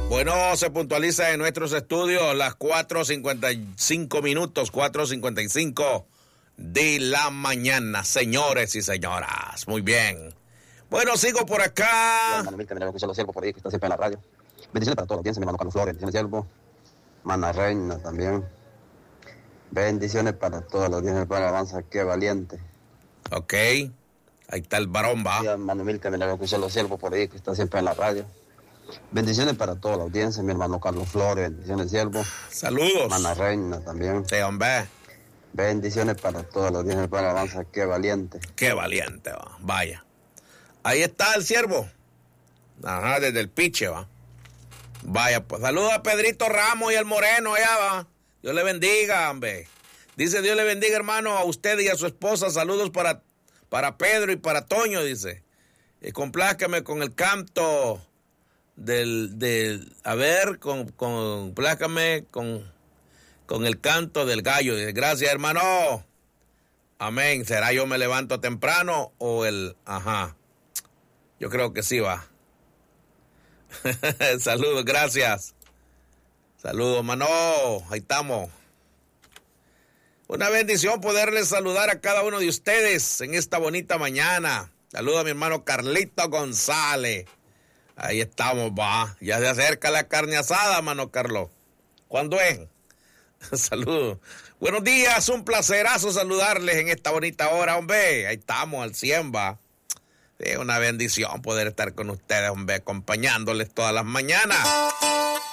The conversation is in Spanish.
Bueno, se puntualiza en nuestros estudios las 4:55 minutos, 4:55 de la mañana, señores y señoras. Muy bien. Bueno, sigo por acá. Hermano Milton, me lo siervo por ahí, que está siempre en la radio. Bendiciones para toda la audiencia, mi hermano Carlos Flores, bendiciones siervo. Mana Reina también. Bendiciones para toda la audiencia, para Alabanza, qué valiente. Ok, ahí está el varón, va. Hermano Milton, me lo siervo por ahí, que está siempre en la radio. Bendiciones para toda la audiencia, mi hermano Carlos Flores, bendiciones siervo. Saludos. Mana Reina también. Sí, hombre. Bendiciones para toda la audiencia, para Alabanza, qué valiente. Qué valiente, va. Vaya. Ahí está el siervo. Ajá, desde el piche, va. Vaya, pues saludos a Pedrito Ramos y al Moreno, allá va. Dios le bendiga, hombre. Dice, Dios le bendiga, hermano, a usted y a su esposa. Saludos para Pedro y para Toño, dice. Complázcame con el canto complázcame con el canto del gallo. Dice, gracias, hermano. Amén. ¿Será yo me levanto temprano o ajá? Yo creo que sí va. Saludos, gracias. Saludos, mano. Ahí estamos. Una bendición poderles saludar a cada uno de ustedes en esta bonita mañana. Saludos a mi hermano Carlito González. Ahí estamos, va. Ya se acerca la carne asada, mano Carlos. ¿Cuándo es? Saludos. Buenos días, un placerazo saludarles en esta bonita hora, hombre. Ahí estamos, al 100, va. Es una bendición poder estar con ustedes, hombre, acompañándoles todas las mañanas.